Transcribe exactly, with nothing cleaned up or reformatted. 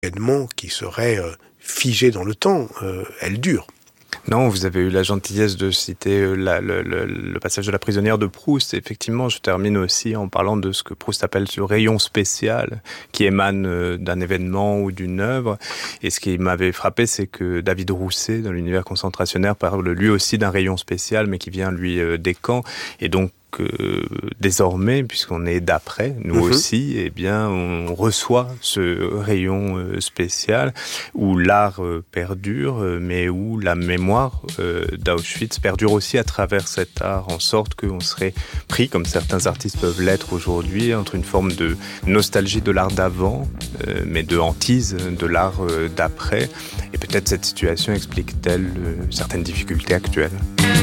événement qui serait euh, figé dans le temps, euh, elle dure. Non, vous avez eu la gentillesse de citer la, le, le, le passage de la prisonnière de Proust. Effectivement, je termine aussi en parlant de ce que Proust appelle ce rayon spécial qui émane d'un événement ou d'une œuvre. Et ce qui m'avait frappé, c'est que David Rousset, dans l'univers concentrationnaire, parle lui aussi d'un rayon spécial, mais qui vient, lui, des camps. Et donc, que désormais, puisqu'on est d'après, nous mmh. aussi, eh bien, on reçoit ce rayon euh, spécial où l'art euh, perdure, euh, mais où la mémoire euh, d'Auschwitz perdure aussi à travers cet art, en sorte qu'on serait pris, comme certains artistes peuvent l'être aujourd'hui, entre une forme de nostalgie de l'art d'avant, euh, mais de hantise de l'art euh, d'après. Et peut-être cette situation explique-t-elle euh, certaines difficultés actuelles.